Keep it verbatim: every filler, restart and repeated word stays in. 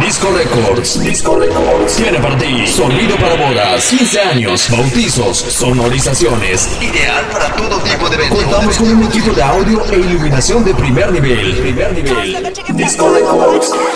Disco Records. Disco Records. Tiene para ti sonido para bodas, quince años, bautizos, sonorizaciones. Ideal para todo tipo de eventos. Contamos con un equipo de audio e iluminación de primer nivel. Primer nivel. Disco Records.